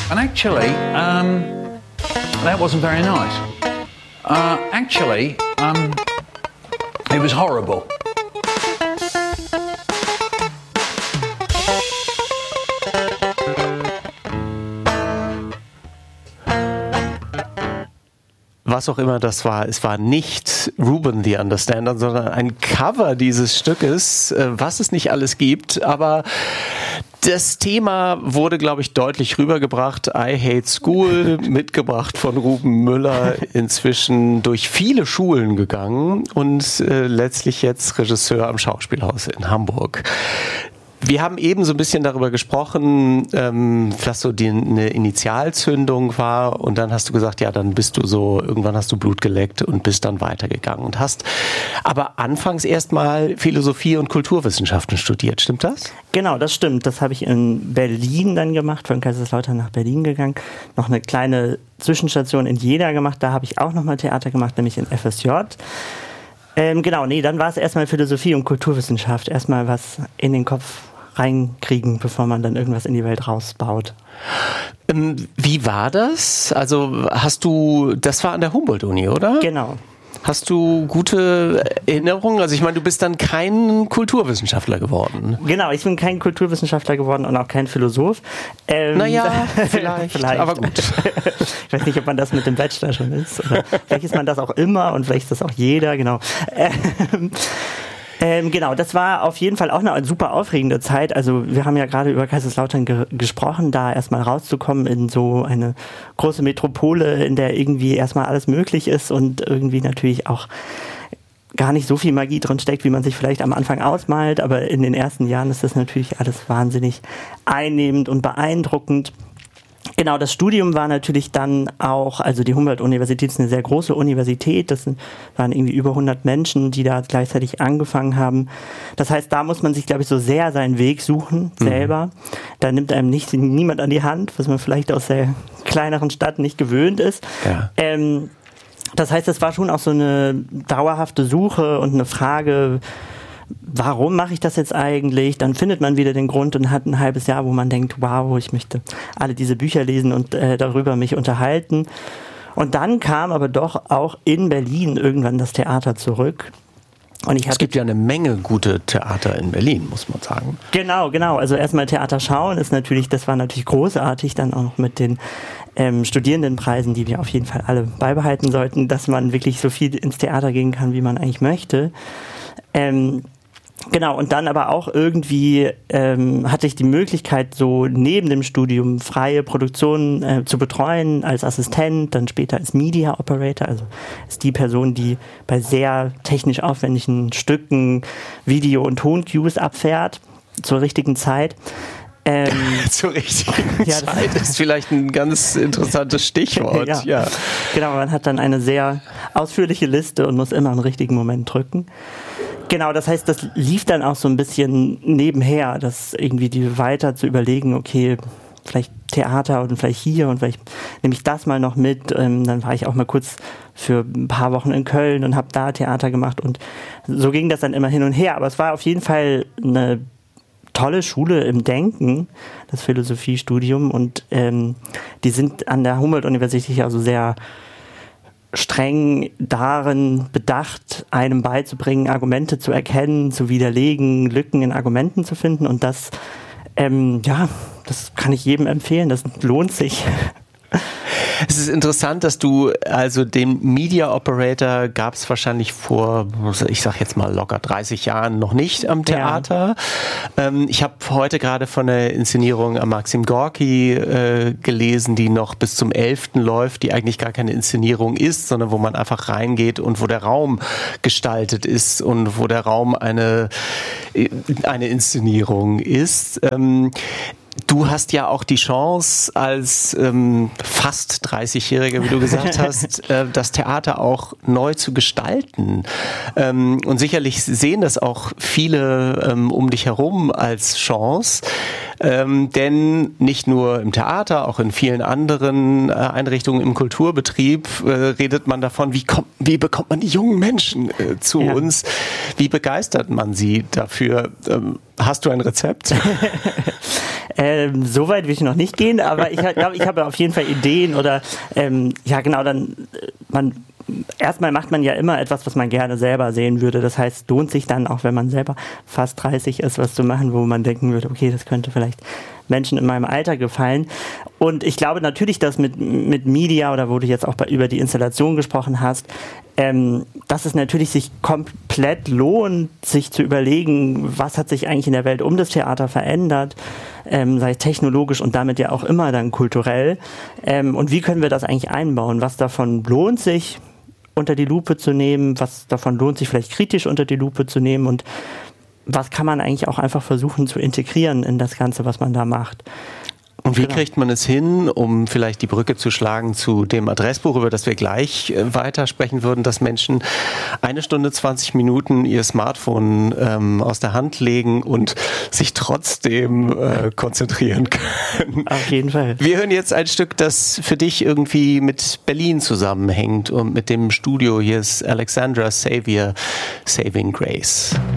And actually, that wasn't very nice. It was horrible. Was auch immer das war, es war nicht Ruben the Understander, sondern ein Cover dieses Stückes, was es nicht alles gibt, aber das Thema wurde, glaube ich, deutlich rübergebracht. I Hate School, mitgebracht von Ruben Müller, inzwischen durch viele Schulen gegangen und letztlich jetzt Regisseur am Schauspielhaus in Hamburg. Wir haben eben so ein bisschen darüber gesprochen, dass so eine Initialzündung war und dann hast du gesagt, ja, dann bist du so, irgendwann hast du Blut geleckt und bist dann weitergegangen und hast aber anfangs erstmal Philosophie und Kulturwissenschaften studiert, stimmt das? Genau, das stimmt. Das habe ich in Berlin dann gemacht, von Kaiserslautern nach Berlin gegangen. Noch eine kleine Zwischenstation in Jena gemacht, da habe ich auch nochmal Theater gemacht, nämlich in FSJ. Dann war es erstmal Philosophie und Kulturwissenschaft. Erstmal was in den Kopf reinkriegen, bevor man dann irgendwas in die Welt rausbaut. Wie war das? Also das war an der Humboldt-Uni, oder? Genau. Hast du gute Erinnerungen? Also ich meine, du bist dann kein Kulturwissenschaftler geworden. Genau, ich bin kein Kulturwissenschaftler geworden und auch kein Philosoph. Vielleicht, aber gut. Ich weiß nicht, ob man das mit dem Bachelor schon ist. Oder vielleicht ist man das auch immer und vielleicht ist das auch jeder, genau. Das war auf jeden Fall auch eine super aufregende Zeit. Also wir haben ja gerade über Kaiserslautern gesprochen, da erstmal rauszukommen in so eine große Metropole, in der irgendwie erstmal alles möglich ist und irgendwie natürlich auch gar nicht so viel Magie drin steckt, wie man sich vielleicht am Anfang ausmalt. Aber in den ersten Jahren ist das natürlich alles wahnsinnig einnehmend und beeindruckend. Genau, das Studium war natürlich dann auch, also die Humboldt-Universität ist eine sehr große Universität, das waren irgendwie über 100 Menschen, die da gleichzeitig angefangen haben. Das heißt, da muss man sich, glaube ich, so sehr seinen Weg suchen, selber. Da nimmt einem niemand an die Hand, was man vielleicht aus der kleineren Stadt nicht gewöhnt ist. Ja. Das heißt, es war schon auch so eine dauerhafte Suche und eine Frage, warum mache ich das jetzt eigentlich? Dann findet man wieder den Grund und hat ein halbes Jahr, wo man denkt, wow, ich möchte alle diese Bücher lesen und darüber mich unterhalten. Und dann kam aber doch auch in Berlin irgendwann das Theater zurück. Und es gibt ja eine Menge gute Theater in Berlin, muss man sagen. Genau. Also erstmal Theater schauen das war natürlich großartig, dann auch noch mit den Studierendenpreisen, die wir auf jeden Fall alle beibehalten sollten, dass man wirklich so viel ins Theater gehen kann, wie man eigentlich möchte. Und dann aber auch irgendwie hatte ich die Möglichkeit, so neben dem Studium freie Produktionen zu betreuen als Assistent, dann später als Media Operator, also ist die Person, die bei sehr technisch aufwendigen Stücken Video- und Ton-Cues abfährt zur richtigen Zeit. Zur richtigen Zeit ist vielleicht ein ganz interessantes Stichwort. Ja. Genau, man hat dann eine sehr ausführliche Liste und muss immer im richtigen Moment drücken. Genau, das heißt, das lief dann auch so ein bisschen nebenher, das irgendwie die weiter zu überlegen, okay, vielleicht Theater und vielleicht hier und vielleicht nehme ich das mal noch mit. Dann war ich auch mal kurz für ein paar Wochen in Köln und habe da Theater gemacht und so ging das dann immer hin und her. Aber es war auf jeden Fall eine tolle Schule im Denken, das Philosophiestudium, und die sind an der Humboldt-Universität also sehr streng darin bedacht, einem beizubringen, Argumente zu erkennen, zu widerlegen, Lücken in Argumenten zu finden, und das kann ich jedem empfehlen, das lohnt sich. Es ist interessant, dass du also den Media Operator gab es wahrscheinlich vor, ich sag jetzt mal locker 30 Jahren noch nicht am Theater. Ja. Ich habe heute gerade von der Inszenierung am Maxim Gorki gelesen, die noch bis zum 11. läuft, die eigentlich gar keine Inszenierung ist, sondern wo man einfach reingeht und wo der Raum gestaltet ist und wo der Raum eine Inszenierung ist. Du hast ja auch die Chance als fast 30-Jähriger, wie du gesagt hast, das Theater auch neu zu gestalten. Und sicherlich sehen das auch viele um dich herum als Chance. Denn nicht nur im Theater, auch in vielen anderen Einrichtungen im Kulturbetrieb redet man davon, wie bekommt man die jungen Menschen zu uns? Wie begeistert man sie dafür? Hast du ein Rezept? So weit will ich noch nicht gehen, aber ich glaube, ich habe auf jeden Fall Ideen oder erstmal macht man ja immer etwas, was man gerne selber sehen würde. Das heißt, lohnt sich dann, auch wenn man selber fast 30 ist, was zu machen, wo man denken würde, okay, das könnte vielleicht Menschen in meinem Alter gefallen. Und ich glaube natürlich, dass mit Media oder wo du jetzt auch über die Installation gesprochen hast, dass es natürlich sich komplett lohnt, sich zu überlegen, was hat sich eigentlich in der Welt um das Theater verändert, sei es technologisch und damit ja auch immer dann kulturell. Und wie können wir das eigentlich einbauen? Was davon lohnt sich unter die Lupe zu nehmen? Was davon lohnt sich vielleicht kritisch unter die Lupe zu nehmen? Und was kann man eigentlich auch einfach versuchen zu integrieren in das Ganze, was man da macht? Und wie kriegt man es hin, um vielleicht die Brücke zu schlagen zu dem Adressbuch, über das wir gleich weiter sprechen würden, dass Menschen 1 Stunde 20 Minuten ihr Smartphone aus der Hand legen und sich trotzdem konzentrieren können? Auf jeden Fall. Wir hören jetzt ein Stück, das für dich irgendwie mit Berlin zusammenhängt und mit dem Studio. Hier ist Alexandra Xavier, Saving Grace.